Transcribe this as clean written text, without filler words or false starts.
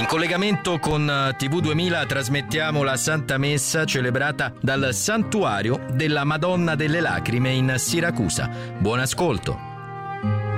In collegamento con TV2000 trasmettiamo la Santa Messa celebrata dal Santuario della Madonna delle Lacrime in Siracusa. Buon ascolto.